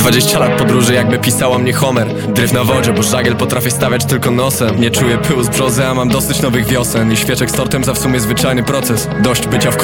20 lat podróży, jakby pisała mnie Homer. Dryf na wodzie, bo żagiel potrafię stawiać tylko nosem. Nie czuję pyłu z brzozy, a mam dosyć nowych wiosen i świeczek z tortem za w sumie zwyczajny proces. Dość bycia w